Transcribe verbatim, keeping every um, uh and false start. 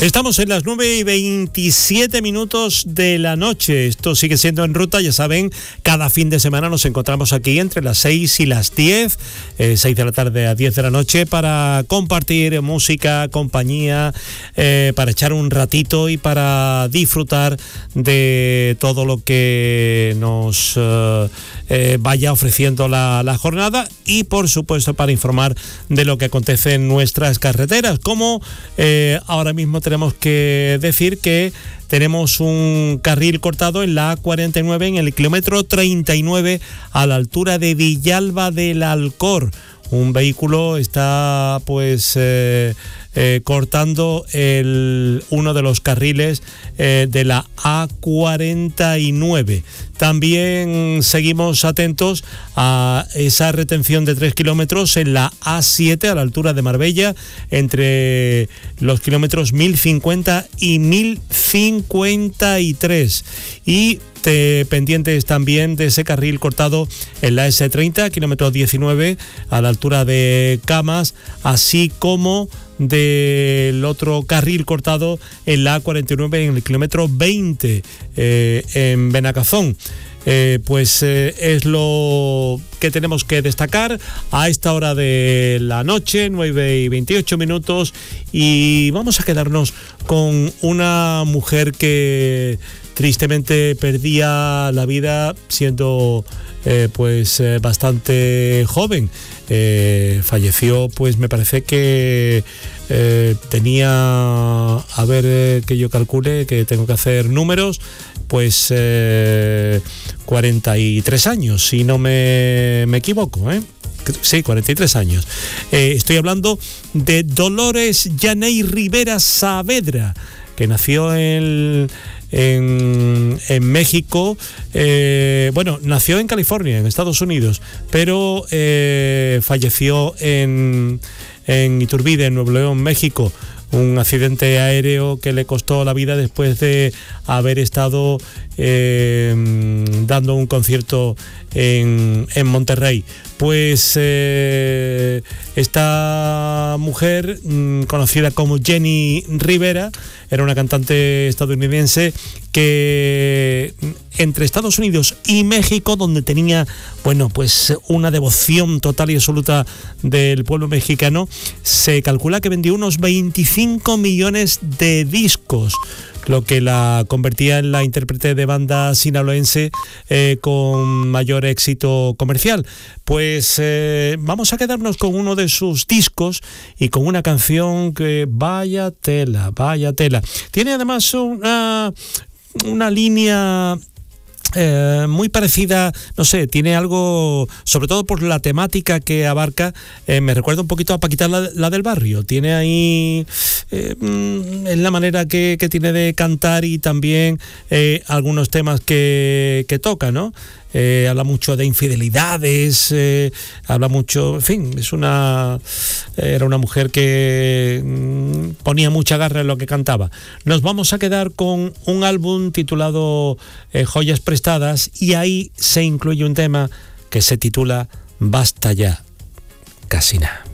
Estamos en las nueve y veintisiete minutos de la noche. Esto sigue siendo En Ruta, ya saben, cada fin de semana nos encontramos aquí entre las seis y las diez, eh, seis de la tarde a diez de la noche, para compartir música, compañía, eh, para echar un ratito y para disfrutar de todo lo que nos eh, eh, vaya ofreciendo la, la jornada, y por supuesto para informar de lo que acontece en nuestras carreteras, como eh, ahora mismo tenemos Tenemos que decir que tenemos un carril cortado en la A cuarenta y nueve, en el kilómetro treinta y nueve, a la altura de Villalba del Alcor. Un vehículo está pues eh, eh, cortando el, uno de los carriles eh, de la A cuarenta y nueve. También seguimos atentos a esa retención de tres kilómetros en la A siete, a la altura de Marbella, entre los kilómetros mil cincuenta y mil cincuenta y tres. Y Te, pendientes también de ese carril cortado en la ese treinta, kilómetro diecinueve, a la altura de Camas, así como del otro carril cortado en la A cuarenta y nueve, en el kilómetro veinte, eh, en Benacazón. Eh, pues eh, es lo que tenemos que destacar a esta hora de la noche, nueve y veintiocho minutos, y vamos a quedarnos con una mujer que tristemente perdía la vida siendo eh, pues eh, bastante joven. Eh, falleció, pues me parece que eh, tenía, a ver eh, que yo calcule, que tengo que hacer números, pues eh, cuarenta y tres años, si no me, me equivoco, ¿eh? Sí, cuarenta y tres años. Eh, estoy hablando de Dolores Yaney Rivera Saavedra, que nació en... En, en México, eh, bueno, nació en California, en Estados Unidos, pero eh, falleció en, en Iturbide, en Nuevo León, México. Un accidente aéreo que le costó la vida después de haber estado eh, dando un concierto en, en Monterrey. Pues eh, esta mujer, mmm, conocida como Jenny Rivera, era una cantante estadounidense que entre Estados Unidos y México, donde tenía, bueno, pues una devoción total y absoluta del pueblo mexicano, se calcula que vendió unos veinticinco millones de discos, lo que la convertía en la intérprete de banda sinaloense eh, con mayor éxito comercial. Pues eh, vamos a quedarnos con uno de sus discos y con una canción que vaya tela, vaya tela. Tiene además una, una línea... Eh, muy parecida, no sé, tiene algo, sobre todo por la temática que abarca, eh, me recuerda un poquito a Paquita la, la del Barrio. Tiene ahí eh, es la manera que, que tiene de cantar, y también eh, algunos temas que, que toca, ¿no? Eh, habla mucho de infidelidades, eh, habla mucho, en fin, es una era una mujer que mm, ponía mucha garra en lo que cantaba. Nos vamos a quedar con un álbum titulado eh, Joyas Prestadas, y ahí se incluye un tema que se titula Basta ya, casi nada.